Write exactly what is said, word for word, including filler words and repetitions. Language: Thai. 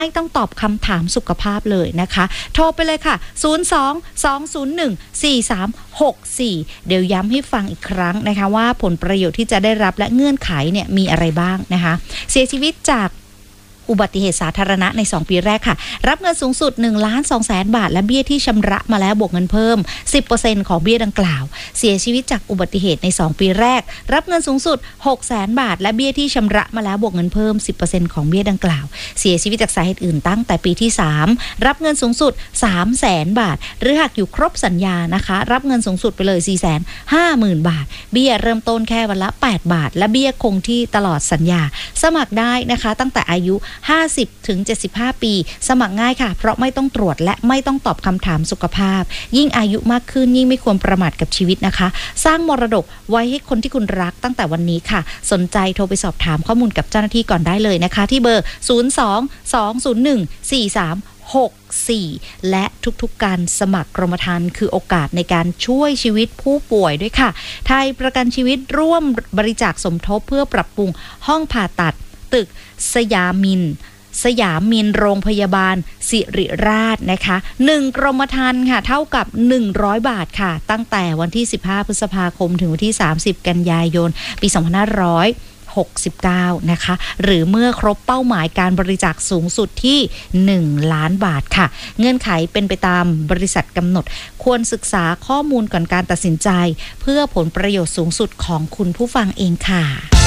ไม่ต้องตอบคำถามสุขภาพเลยนะคะโทรไปเลยค่ะศูนย์ สอง สอง ศูนย์ หนึ่ง สี่ สาม หก สี่เดี๋ยวย้ำให้ฟังอีกครั้งนะคะว่าผลประโยชน์ที่จะได้รับและเงื่อนไขเนี่ยมีอะไรบ้างนะคะเสียชีวิตจากอุบัติเหตุสาธารณะในสองปีแรกค่ะรับเงินสูงสุด หนึ่งล้านสองแสน บาทและเบี้ยที่ชำระมาแล้วบวกเงินเพิ่ม สิบเปอร์เซ็นต์ ของเบี้ยดังกล่าวเสียชีวิตจากอุบัติเหตุในสองปีแรกรับเงินสูงสุด หกแสน บาทและเบี้ยที่ชำระมาแล้วบวกเงินเพิ่ม สิบเปอร์เซ็นต์ ของเบี้ยดังกล่าวเสียชีวิตจากสาเหตุอื่นตั้งแต่ปีที่สามรับเงินสูงสุด สามแสน บาทหรือหากอยู่ครบสัญญานะคะรับเงินสูงสุดไปเลย สี่แสนห้าหมื่น บาทเบี้ยเริ่มต้นแค่วันละแปดบาทและเบี้ยคงที่ตลอดสัญญาสมัครได้นะคะตั้งแต่อายุห้าสิบถึงเจ็ดสิบห้าปีสมัครง่ายค่ะเพราะไม่ต้องตรวจและไม่ต้องตอบคำถามสุขภาพยิ่งอายุมากขึ้นยิ่งไม่ควรประมาทกับชีวิตนะคะสร้างมรดกไว้ให้คนที่คุณรักตั้งแต่วันนี้ค่ะสนใจโทรไปสอบถามข้อมูลกับเจ้าหน้าที่ก่อนได้เลยนะคะที่เบอร์ศูนย์ สอง สอง ศูนย์ หนึ่ง สี่ สาม หก สี่และทุกๆการสมัครกรมธรรม์คือโอกาสในการช่วยชีวิตผู้ป่วยด้วยค่ะไทยประกันชีวิตร่วมบริจาคสมทบเพื่อปรับปรุงห้องผ่าตัดตึกสยามินสยามมินโรงพยาบาลสิริราชนะคะหนึ่งกรมธรรม์ค่ะเท่ากับหนึ่งร้อยบาทค่ะตั้งแต่วันที่สิบห้าพฤษภาคมถึงวันที่สามสิบกันยายนปีสองพันห้าร้อยหกสิบเก้านะคะหรือเมื่อครบเป้าหมายการบริจาคสูงสุดที่หนึ่งล้านบาทค่ะเงื่อนไขเป็นไปตามบริษัทกำหนดควรศึกษาข้อมูลก่อนการตัดสินใจเพื่อผลประโยชน์สูงสุดของคุณผู้ฟังเองค่ะ